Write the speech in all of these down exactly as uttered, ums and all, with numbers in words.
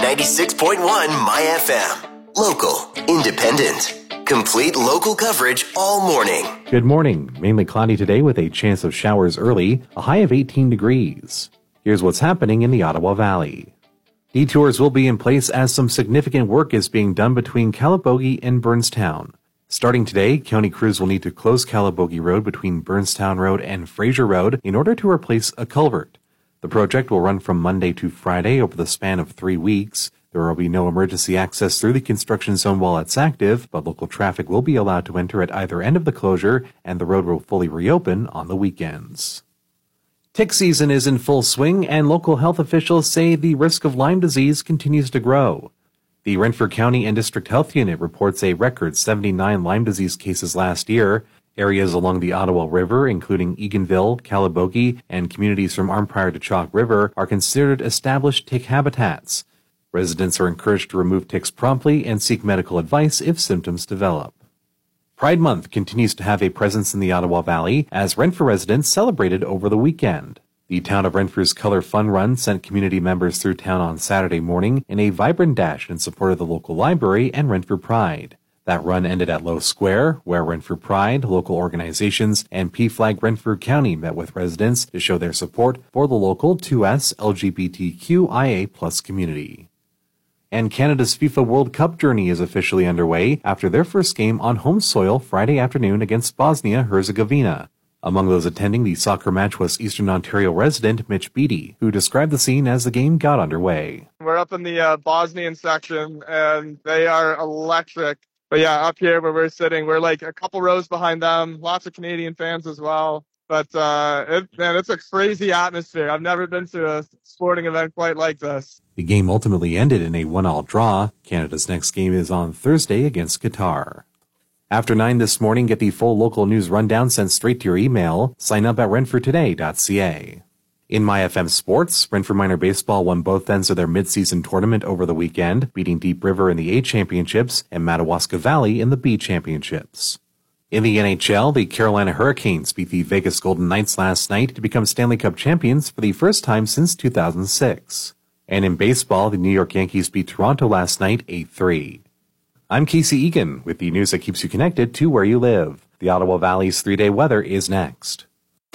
ninety-six point one My F M. Local, independent, complete local coverage all morning. Good morning. Mainly cloudy today with a chance of showers early, a high of eighteen degrees. Here's what's happening in the Ottawa Valley. Detours will be in place as some significant work is being done between Calabogie and Burnstown. Starting today, county crews will need to close Calabogie Road between Burnstown Road and Fraser Road in order to replace a culvert. The project will run from Monday to Friday over the span of three weeks. There will be no emergency access through the construction zone while it's active, but local traffic will be allowed to enter at either end of the closure, and the road will fully reopen on the weekends. Tick season is in full swing, and local health officials say the risk of Lyme disease continues to grow. The Renfrew County and District Health Unit reports a record seventy-nine Lyme disease cases last year. Areas along the Ottawa River, including Eganville, Calabogie, and communities from Arnprior to Chalk River, are considered established tick habitats. Residents are encouraged to remove ticks promptly and seek medical advice if symptoms develop. Pride Month continues to have a presence in the Ottawa Valley as Renfrew residents celebrated over the weekend. The Town of Renfrew's Color Fun Run sent community members through town on Saturday morning in a vibrant dash in support of the local library and Renfrew Pride. That run ended at Lowe Square, where Renfrew Pride, local organizations, and P Flag Renfrew County met with residents to show their support for the local two S L G B T Q I A plus community. And Canada's FIFA World Cup journey is officially underway after their first game on home soil Friday afternoon against Bosnia-Herzegovina. Among those attending the soccer match was Eastern Ontario resident Mitch Beattie, who described the scene as the game got underway. We're up in the uh, Bosnian section, and they are electric. But yeah, up here where we're sitting, we're like a couple rows behind them. Lots of Canadian fans as well. But uh, it, man, it's a crazy atmosphere. I've never been to a sporting event quite like this. The game ultimately ended in a one-all draw. Canada's next game is on Thursday against Qatar. After nine this morning, get the full local news rundown sent straight to your email. Sign up at renfrew today dot c a. In My F M Sports, Renfrew Minor Baseball won both ends of their mid-season tournament over the weekend, beating Deep River in the A Championships and Madawaska Valley in the B Championships. In the N H L, the Carolina Hurricanes beat the Vegas Golden Knights last night to become Stanley Cup champions for the first time since two thousand six. And in baseball, the New York Yankees beat Toronto last night eight three. I'm Casey Egan with the news that keeps you connected to where you live. The Ottawa Valley's three-day weather is next.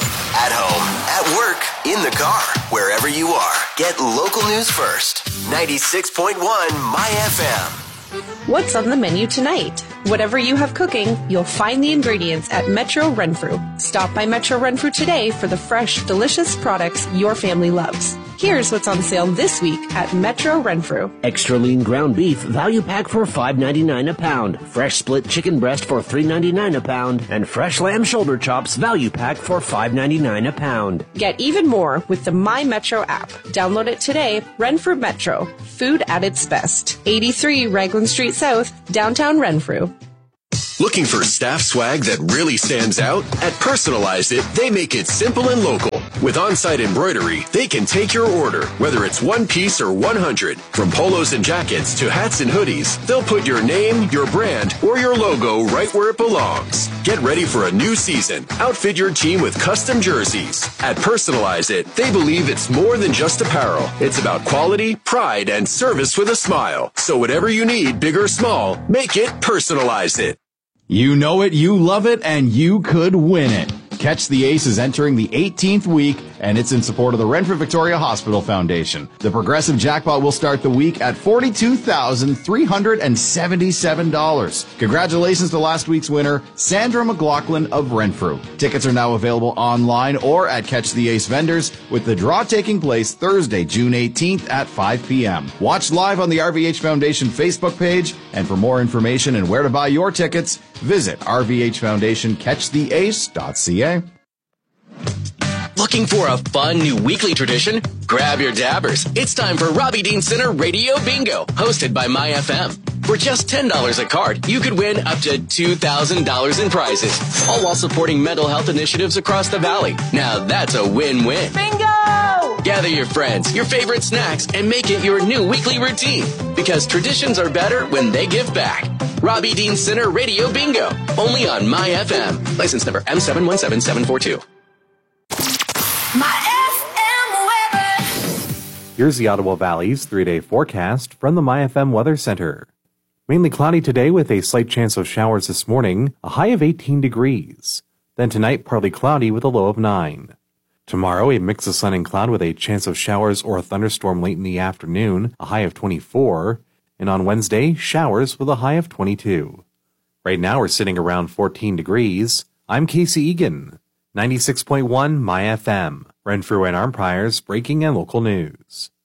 At home, at work, in the car, wherever you are, get local news first. ninety-six point one My F M. What's on the menu tonight? Whatever you have cooking, you'll find the ingredients at Metro Renfrew. Stop by Metro Renfrew today for the fresh, delicious products your family loves. Here's what's on sale this week at Metro Renfrew. Extra lean ground beef value pack for five ninety-nine a pound. Fresh split chicken breast for three ninety-nine a pound. And fresh lamb shoulder chops value pack for five ninety-nine a pound. Get even more with the My Metro app. Download it today. Renfrew Metro. Food at its best. eighty-three Raglan Street South, downtown Renfrew. Looking for staff swag that really stands out? At Personalize It, they make it simple and local. With on-site embroidery, they can take your order, whether it's one piece or one hundred. From polos and jackets to hats and hoodies, they'll put your name, your brand, or your logo right where it belongs. Get ready for a new season. Outfit your team with custom jerseys. At Personalize It, they believe it's more than just apparel. It's about quality, pride, and service with a smile. So whatever you need, big or small, make it Personalize It. You know it, you love it, and you could win it. Catch the Ace is entering the eighteenth week, and it's in support of the Renfrew Victoria Hospital Foundation. The Progressive Jackpot will start the week at forty-two thousand three hundred seventy-seven dollars. Congratulations to last week's winner, Sandra McLaughlin of Renfrew. Tickets are now available online or at Catch the Ace vendors, with the draw taking place Thursday, June eighteenth at five p.m. Watch live on the R V H Foundation Facebook page, and for more information and where to buy your tickets, visit r v h foundation catch the ace dot c a. Looking for a fun new weekly tradition? Grab your dabbers. It's time for Robbie Dean Center Radio Bingo, hosted by My F M. For just ten dollars a card, you could win up to two thousand dollars in prizes, all while supporting mental health initiatives across the valley. Now that's a win-win. Bingo! Gather your friends, your favorite snacks, and make it your new weekly routine. Because traditions are better when they give back. Robbie Dean Center Radio Bingo, only on My F M. License number M seven one seven seven four two. My F M weather. Here's the Ottawa Valley's three-day forecast from the MyFM Weather Center. Mainly cloudy today with a slight chance of showers this morning, a high of eighteen degrees. Then tonight, partly cloudy with a low of nine. Tomorrow, a mix of sun and cloud with a chance of showers or a thunderstorm late in the afternoon, a high of twenty-four. And on Wednesday, showers with a high of twenty-two. Right now, we're sitting around fourteen degrees. I'm Casey Egan, ninety-six point one MyFM, Renfrew and Armpires, breaking and local news.